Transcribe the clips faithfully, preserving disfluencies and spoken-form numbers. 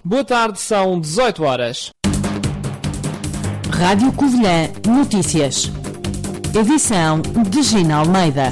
Boa tarde, são dezoito horas. Rádio Covilhã Notícias. Edição de Gina Almeida.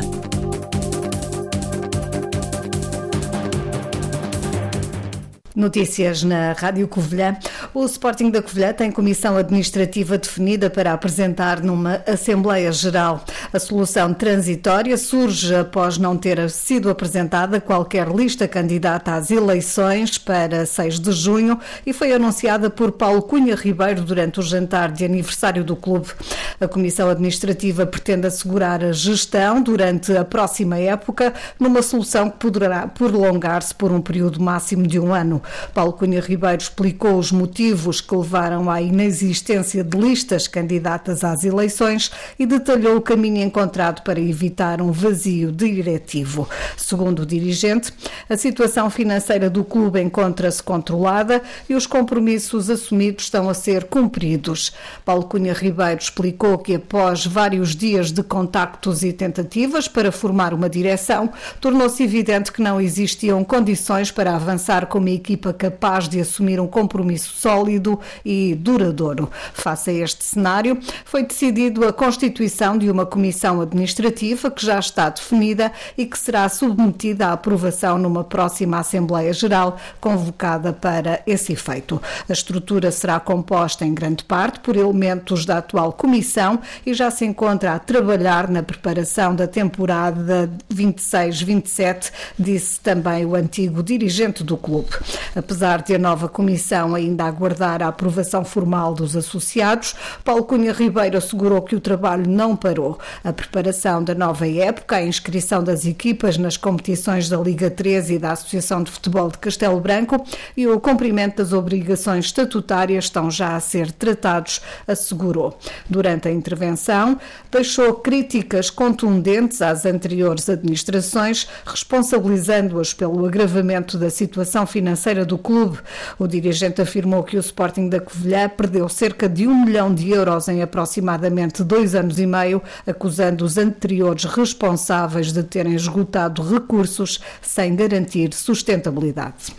Notícias na Rádio Covilhã. O Sporting da Covilhã tem comissão administrativa definida para apresentar numa Assembleia Geral. A solução transitória surge após não ter sido apresentada qualquer lista candidata às eleições para seis de junho e foi anunciada por Paulo Cunha Ribeiro durante o jantar de aniversário do clube. A comissão administrativa pretende assegurar a gestão durante a próxima época numa solução que poderá prolongar-se por um período máximo de um ano. Paulo Cunha Ribeiro explicou os motivos que levaram à inexistência de listas candidatas às eleições e detalhou o caminho encontrado para evitar um vazio diretivo. Segundo o dirigente, a situação financeira do clube encontra-se controlada e os compromissos assumidos estão a ser cumpridos. Paulo Cunha Ribeiro explicou que após vários dias de contactos e tentativas para formar uma direção, tornou-se evidente que não existiam condições para avançar com uma equipa capaz de assumir um compromisso sólido e duradouro. Face a este cenário, foi decidido a constituição de uma comissão administrativa que já está definida e que será submetida à aprovação numa próxima Assembleia Geral, convocada para esse efeito. A estrutura será composta em grande parte por elementos da atual comissão e já se encontra a trabalhar na preparação da temporada vinte e seis vinte e sete, disse também o antigo dirigente do clube. Apesar de a nova comissão ainda aguardar a aprovação formal dos associados, Paulo Cunha Ribeiro assegurou que o trabalho não parou. A preparação da nova época, a inscrição das equipas nas competições da Liga três e da Associação de Futebol de Castelo Branco e o cumprimento das obrigações estatutárias estão já a ser tratados, assegurou. Durante a intervenção, deixou críticas contundentes às anteriores administrações, responsabilizando-as pelo agravamento da situação financeira do clube. O dirigente afirmou que o Sporting da Covilhã perdeu cerca de um milhão de euros em aproximadamente dois anos e meio, acusando os anteriores responsáveis de terem esgotado recursos sem garantir sustentabilidade.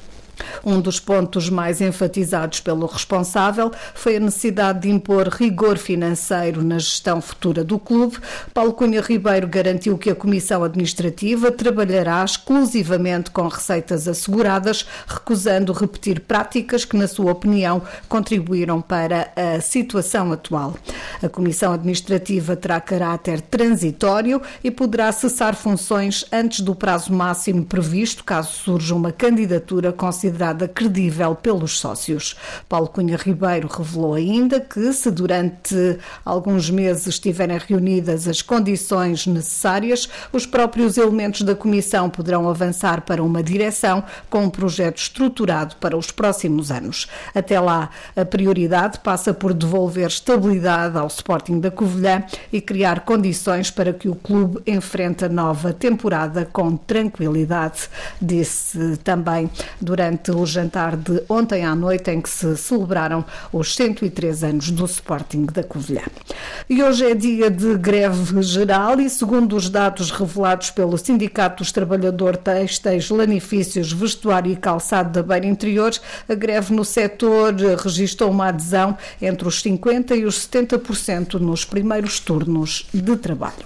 Um dos pontos mais enfatizados pelo responsável foi a necessidade de impor rigor financeiro na gestão futura do clube. Paulo Cunha Ribeiro garantiu que a Comissão Administrativa trabalhará exclusivamente com receitas asseguradas, recusando repetir práticas que, na sua opinião, contribuíram para a situação atual. A Comissão Administrativa terá caráter transitório e poderá cessar funções antes do prazo máximo previsto, caso surja uma candidatura considerada considerada credível pelos sócios. Paulo Cunha Ribeiro revelou ainda que, se durante alguns meses estiverem reunidas as condições necessárias, os próprios elementos da Comissão poderão avançar para uma direção com um projeto estruturado para os próximos anos. Até lá, a prioridade passa por devolver estabilidade ao Sporting da Covilhã e criar condições para que o clube enfrente a nova temporada com tranquilidade, disse também durante o jantar de ontem à noite, em que se celebraram os cento e três anos do Sporting da Covilhã. E hoje é dia de greve geral e, segundo os dados revelados pelo Sindicato dos Trabalhadores Têxteis, Lanifícios, Vestuário e Calçado da Beira Interior, a greve no setor registrou uma adesão entre os cinquenta por cento e os setenta por cento nos primeiros turnos de trabalho.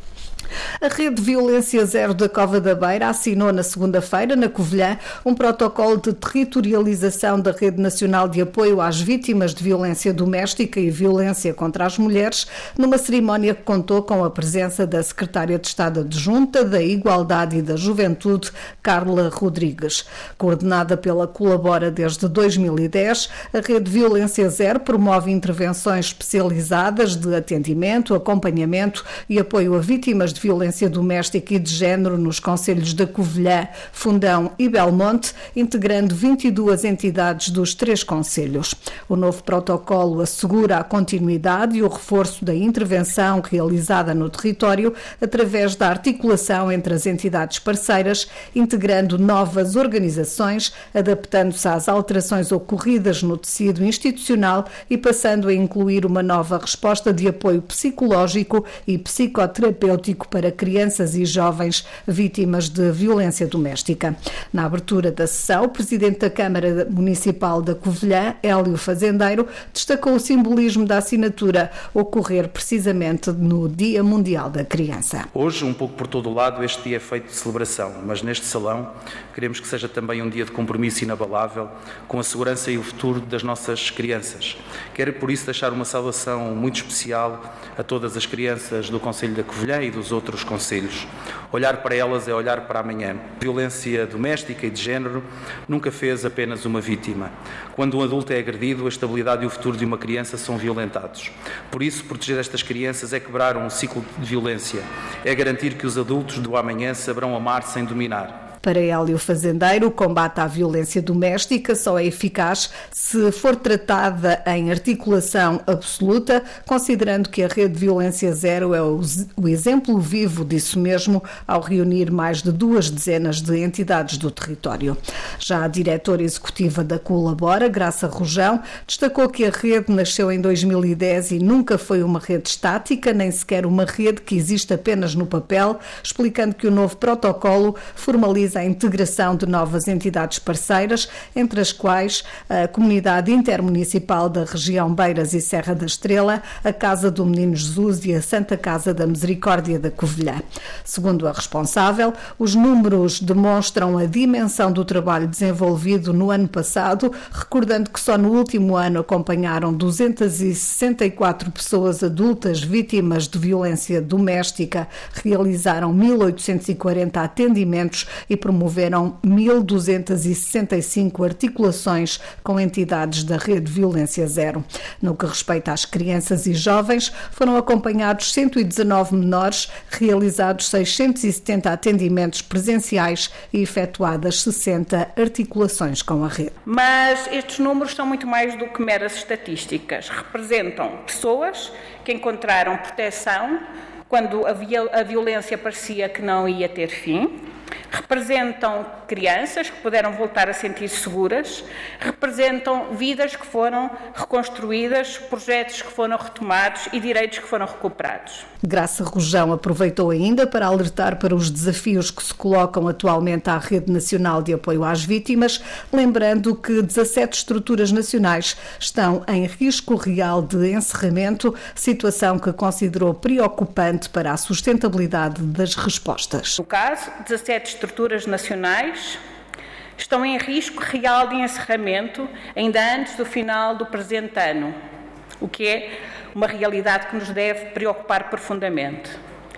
A Rede Violência Zero da Cova da Beira assinou na segunda-feira, na Covilhã, um protocolo de territorialização da Rede Nacional de Apoio às Vítimas de Violência Doméstica e Violência contra as Mulheres, numa cerimónia que contou com a presença da Secretária de Estado Adjunta da Igualdade e da Juventude, Carla Rodrigues. Coordenada pela Colabora desde dois mil e dez, a Rede Violência Zero promove intervenções especializadas de atendimento, acompanhamento e apoio a vítimas de violência doméstica e de género nos concelhos da Covilhã, Fundão e Belmonte, integrando vinte e duas entidades dos três concelhos. O novo protocolo assegura a continuidade e o reforço da intervenção realizada no território através da articulação entre as entidades parceiras, integrando novas organizações, adaptando-se às alterações ocorridas no tecido institucional e passando a incluir uma nova resposta de apoio psicológico e psicoterapêutico para crianças e jovens vítimas de violência doméstica. Na abertura da sessão, o presidente da Câmara Municipal da Covilhã, Hélio Fazendeiro, destacou o simbolismo da assinatura ocorrer precisamente no Dia Mundial da Criança. Hoje, um pouco por todo o lado, este dia é feito de celebração, mas neste salão queremos que seja também um dia de compromisso inabalável com a segurança e o futuro das nossas crianças. Quero, por isso, deixar uma saudação muito especial a todas as crianças do Concelho da Covilhã e dos outros concelhos. Olhar para elas é olhar para amanhã. A violência doméstica e de género nunca fez apenas uma vítima. Quando um adulto é agredido, a estabilidade e o futuro de uma criança são violentados. Por isso, proteger estas crianças é quebrar um ciclo de violência. É garantir que os adultos do amanhã saberão amar sem dominar. Para Hélio Fazendeiro, o combate à violência doméstica só é eficaz se for tratada em articulação absoluta, considerando que a Rede Violência Zero é o, o exemplo vivo disso mesmo, ao reunir mais de duas dezenas de entidades do território. Já a diretora executiva da Colabora, Graça Rojão, destacou que a rede nasceu em dois mil e dez e nunca foi uma rede estática, nem sequer uma rede que existe apenas no papel, explicando que o novo protocolo formaliza a integração de novas entidades parceiras, entre as quais a Comunidade Intermunicipal da região Beiras e Serra da Estrela, a Casa do Menino Jesus e a Santa Casa da Misericórdia da Covilhã. Segundo a responsável, os números demonstram a dimensão do trabalho desenvolvido no ano passado, recordando que só no último ano acompanharam duzentas e sessenta e quatro pessoas adultas vítimas de violência doméstica, realizaram mil oitocentos e quarenta atendimentos e promoveram mil duzentas e sessenta e cinco articulações com entidades da Rede Violência Zero. No que respeita às crianças e jovens, foram acompanhados cento e dezanove menores, realizados seiscentos e setenta atendimentos presenciais e efetuadas sessenta articulações com a rede. Mas estes números são muito mais do que meras estatísticas. Representam pessoas que encontraram proteção quando a violência parecia que não ia ter fim. Representam crianças que puderam voltar a sentir-se seguras, representam vidas que foram reconstruídas, projetos que foram retomados e direitos que foram recuperados. Graça Rojão aproveitou ainda para alertar para os desafios que se colocam atualmente à Rede Nacional de Apoio às Vítimas, lembrando que dezassete estruturas nacionais estão em risco real de encerramento, situação que considerou preocupante para a sustentabilidade das respostas. No caso, dezassete estruturas nacionais estão em risco real de encerramento ainda antes do final do presente ano, o que é uma realidade que nos deve preocupar profundamente.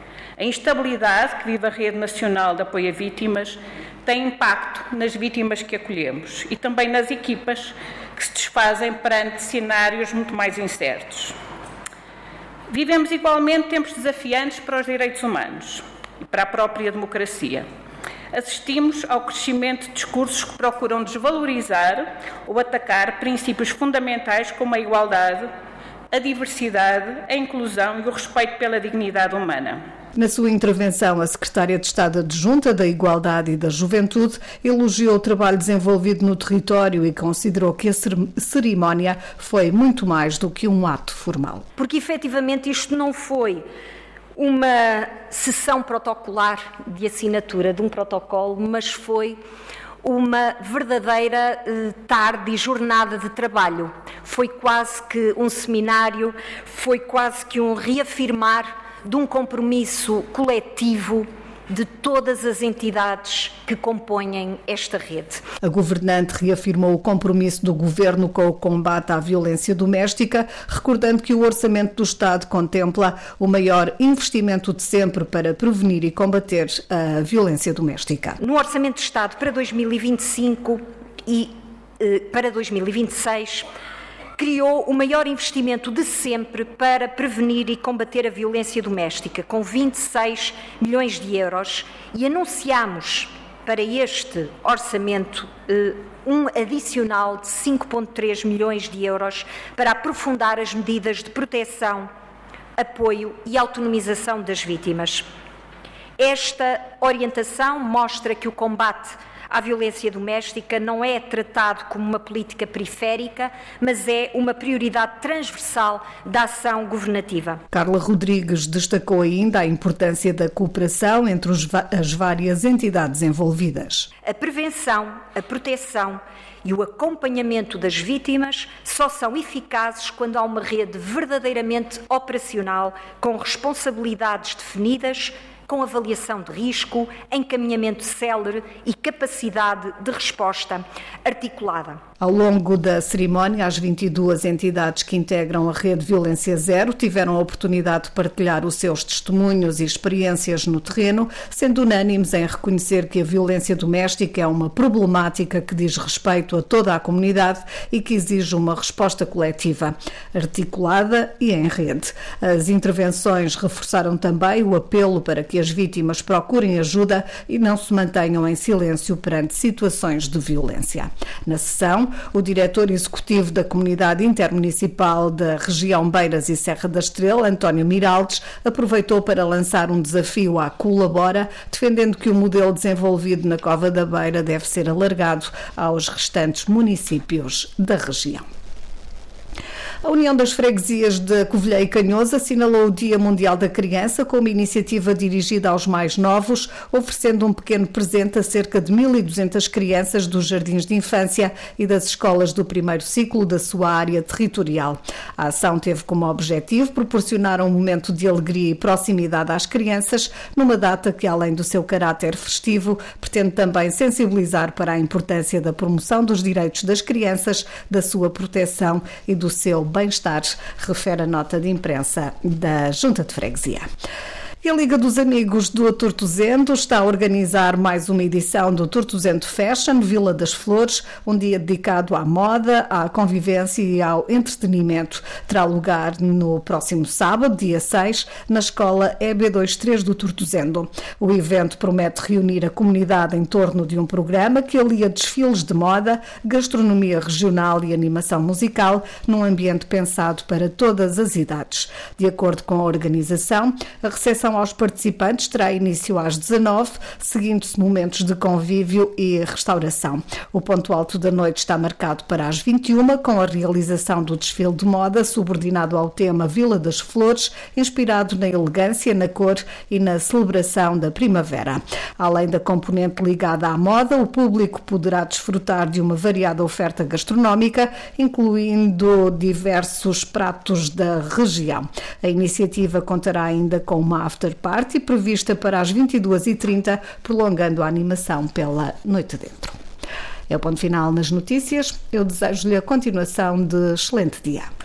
A instabilidade que vive a Rede Nacional de Apoio a Vítimas tem impacto nas vítimas que acolhemos e também nas equipas que se desfazem perante cenários muito mais incertos. Vivemos igualmente tempos desafiantes para os direitos humanos e para a própria democracia. Assistimos ao crescimento de discursos que procuram desvalorizar ou atacar princípios fundamentais como a igualdade, a diversidade, a inclusão e o respeito pela dignidade humana. Na sua intervenção, a secretária de Estado adjunta da Igualdade e da Juventude elogiou o trabalho desenvolvido no território e considerou que a cerimónia foi muito mais do que um ato formal. Porque efetivamente isto não foi uma sessão protocolar de assinatura de um protocolo, mas foi uma verdadeira eh, tarde e jornada de trabalho. Foi quase que um seminário, foi quase que um reafirmar de um compromisso coletivo de todas as entidades que compõem esta rede. A governante reafirmou o compromisso do Governo com o combate à violência doméstica, recordando que o Orçamento do Estado contempla o maior investimento de sempre para prevenir e combater a violência doméstica. No Orçamento do Estado para dois mil e vinte e cinco e eh, para dois mil e vinte e seis, criou o maior investimento de sempre para prevenir e combater a violência doméstica, com vinte e seis milhões de euros, e anunciamos para este orçamento um adicional de cinco vírgula três milhões de euros para aprofundar as medidas de proteção, apoio e autonomização das vítimas. Esta orientação mostra que o combate à violência doméstica não é tratado como uma política periférica, mas é uma prioridade transversal da ação governativa. Carla Rodrigues destacou ainda a importância da cooperação entre os, as várias entidades envolvidas. A prevenção, a proteção e o acompanhamento das vítimas só são eficazes quando há uma rede verdadeiramente operacional, com responsabilidades definidas, com avaliação de risco, encaminhamento célere e capacidade de resposta articulada. Ao longo da cerimónia, as vinte e duas entidades que integram a Rede Violência Zero tiveram a oportunidade de partilhar os seus testemunhos e experiências no terreno, sendo unânimes em reconhecer que a violência doméstica é uma problemática que diz respeito a toda a comunidade e que exige uma resposta coletiva, articulada e em rede. As intervenções reforçaram também o apelo para que as vítimas procurem ajuda e não se mantenham em silêncio perante situações de violência. Na sessão, o diretor executivo da Comunidade Intermunicipal da região Beiras e Serra da Estrela, António Miraldes, aproveitou para lançar um desafio à Colabora, defendendo que o modelo desenvolvido na Cova da Beira deve ser alargado aos restantes municípios da região. A União das Freguesias de Covilhã e Canhoso assinalou o Dia Mundial da Criança com uma iniciativa dirigida aos mais novos, oferecendo um pequeno presente a cerca de mil e duzentas crianças dos jardins de infância e das escolas do primeiro ciclo da sua área territorial. A ação teve como objetivo proporcionar um momento de alegria e proximidade às crianças, numa data que, além do seu caráter festivo, pretende também sensibilizar para a importância da promoção dos direitos das crianças, da sua proteção e do seu bem-estar, refere a nota de imprensa da Junta de Freguesia. E a Liga dos Amigos do Tortozendo está a organizar mais uma edição do Tortozendo Fashion, Vila das Flores, um dia dedicado à moda, à convivência e ao entretenimento. Terá lugar no próximo sábado, dia seis, na Escola E B vinte e três do Tortozendo. O evento promete reunir a comunidade em torno de um programa que alia desfiles de moda, gastronomia regional e animação musical, num ambiente pensado para todas as idades. De acordo com a organização, a recepção aos participantes terá início às dezanove, seguindo-se momentos de convívio e restauração. O ponto alto da noite está marcado para as vinte e uma, com a realização do desfile de moda subordinado ao tema Vila das Flores, inspirado na elegância, na cor e na celebração da primavera. Além da componente ligada à moda, o público poderá desfrutar de uma variada oferta gastronómica, incluindo diversos pratos da região. A iniciativa contará ainda com uma after party prevista para as vinte e duas e trinta, prolongando a animação pela noite dentro. É o ponto final nas notícias. Eu desejo-lhe a continuação de excelente dia.